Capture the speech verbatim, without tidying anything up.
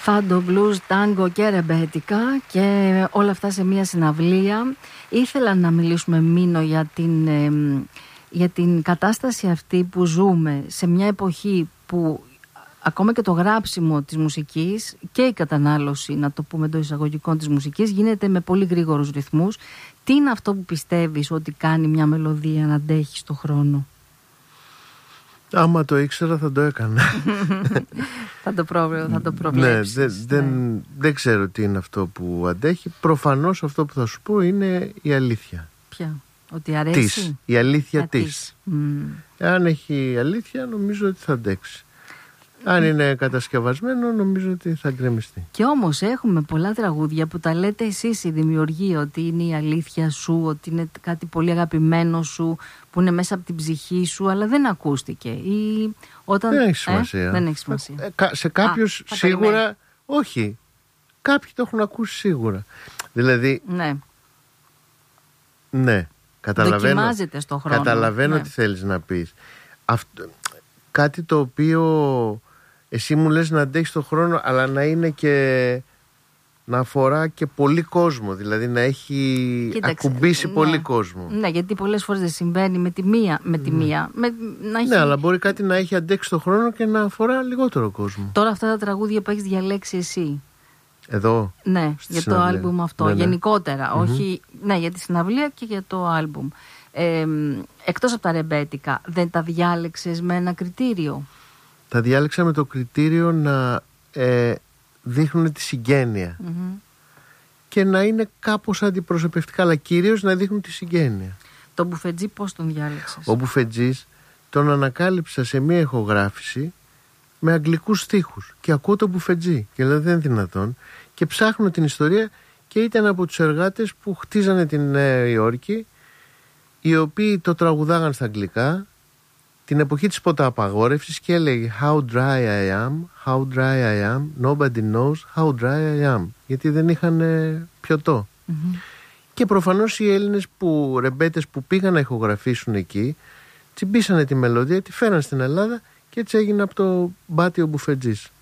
Φάντο, blues, τάγκο και ρεμπέτικα και όλα αυτά σε μια συναυλία. Ήθελα να μιλήσουμε, Μίνο, για την, ε, για την κατάσταση αυτή που ζούμε σε μια εποχή που ακόμα και το γράψιμο της μουσικής και η κατανάλωση, να το πούμε εντός εισαγωγικών, της μουσικής γίνεται με πολύ γρήγορους ρυθμούς. Τι είναι αυτό που πιστεύεις ότι κάνει μια μελωδία να αντέχει στον χρόνο? Άμα το ήξερα θα το έκανα. θα το, πρόβλε, θα το προβλέψεις. Ναι, δεν, δεν, ναι. δεν ξέρω τι είναι αυτό που αντέχει. Προφανώς αυτό που θα σου πω είναι η αλήθεια. Ποια? Ότι αρέσει? Της, η αλήθεια Α, της. της. Mm. Αν έχει αλήθεια νομίζω ότι θα αντέξει. Αν είναι κατασκευασμένο νομίζω ότι θα γκρεμιστεί. Και όμως έχουμε πολλά τραγούδια που τα λέτε εσείς οι δημιουργοί, ότι είναι η αλήθεια σου, ότι είναι κάτι πολύ αγαπημένο σου, που είναι μέσα από την ψυχή σου, αλλά δεν ακούστηκε. Ή όταν... Δεν έχει σημασία. Ε, δεν έχει σημασία. Ε, σε κάποιους Α, σίγουρα περιμένει. Όχι. Κάποιοι το έχουν ακούσει σίγουρα. Δηλαδή ναι, ναι καταλαβαίνω, δοκιμάζεται στον χρόνο. Καταλαβαίνω ναι. τι θέλεις να πεις. Αυτό, κάτι το οποίο εσύ μου λες να αντέχεις τον χρόνο, αλλά να είναι και να αφορά και πολύ κόσμο, δηλαδή να έχει Κοίταξε, ακουμπήσει ναι, πολύ κόσμο. Ναι, γιατί πολλές φορές δεν συμβαίνει με τη μία. Με τη μία με, να έχει... Ναι, αλλά μπορεί κάτι να έχει αντέξει τον χρόνο και να αφορά λιγότερο κόσμο. Τώρα αυτά τα τραγούδια που έχεις διαλέξει εσύ. Εδώ. Ναι, για το άλμπουμ αυτό. Ναι, ναι. Γενικότερα. Mm-hmm. Όχι, ναι, για τη συναυλία και για το άλμπουμ. Ε, εκτός από τα ρεμπέτικα, δεν τα διάλεξες με ένα κριτήριο? Τα διάλεξα με το κριτήριο να ε, δείχνουν τη συγγένεια mm-hmm. και να είναι κάπως αντιπροσωπευτικά, αλλά κυρίως να δείχνουν τη συγγένεια. Το Μπουφετζή πώς τον διάλεξες? Ο Μπουφετζής τον ανακάλυψα σε μια ηχογράφηση με αγγλικούς στίχους και ακούω τον Μπουφετζή και λέω δεν είναι δυνατόν, και ψάχνω την ιστορία και ήταν από τους εργάτες που χτίζανε την Νέα Υόρκη, οι οποίοι το τραγουδάγαν στα αγγλικά την εποχή της ποταπαγόρευσης και έλεγε How dry I am, how dry I am, nobody knows how dry I am, γιατί δεν είχαν πιωτό. Mm-hmm. Και προφανώς οι Έλληνες που, ρεμπέτες που πήγαν να ηχογραφήσουν εκεί, τσιμπήσανε τη μελωδία, τη φέραν στην Ελλάδα και έτσι έγινε από το μπάτι ο Μπουφετζής.